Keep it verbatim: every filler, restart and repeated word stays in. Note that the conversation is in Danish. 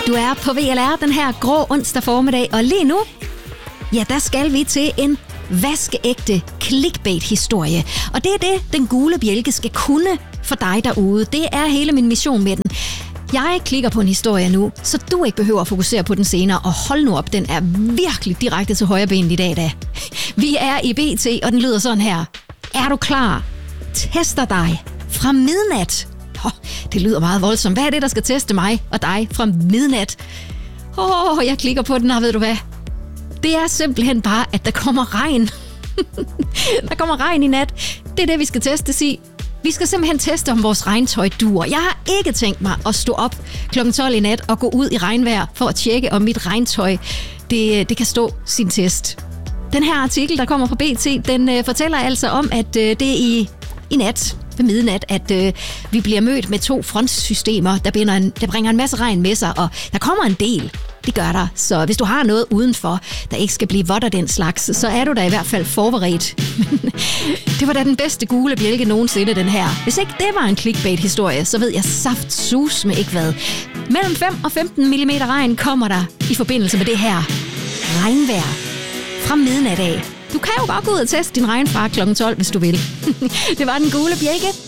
Du er på V L R den her grå onsdag formiddag, og lige nu, ja, der skal vi til en vaskeægte clickbait-historie. Og det er det, den gule bjælke skal kunne for dig derude. Det er hele min mission med den. Jeg klikker på en historie nu, så du ikke behøver at fokusere på den senere. Og hold nu op, den er virkelig direkte til højre benet i dag da. Vi er i B T, og den lyder sådan her. Er du klar? Tester dig fra midnat. Oh, det lyder meget voldsomt. Hvad er det, der skal teste mig og dig fra midnat? Åh, oh, jeg klikker på den, og ved du hvad? Det er simpelthen bare, at der kommer regn. Der kommer regn i nat. Det er det, vi skal teste, sig. Vi skal simpelthen teste, om vores regntøj duer. Jeg har ikke tænkt mig at stå op klokken tolv i nat og gå ud i regnvejr for at tjekke, om mit regntøj det, det kan stå sin test. Den her artikel, der kommer fra B T, den øh, fortæller altså om, at øh, det er i, i nat, ved midnat, at øh, vi bliver mødt med to frontsystemer, der, binder en, der bringer en masse regn med sig, og der kommer en del. Det gør der. Så hvis du har noget udenfor, der ikke skal blive vådt af den slags, så er du da i hvert fald forberedt. Det var da den bedste gule bjælke nogensinde, den her. Hvis ikke det var en clickbait-historie, så ved jeg saftsus med ikke hvad. Mellem fem og femten millimeter regn kommer der i forbindelse med det her regnvejr fra midnat af. Du kan jo bare gå ud og teste din regnfrakke klokken tolv, hvis du vil. Det var den gule bjælke.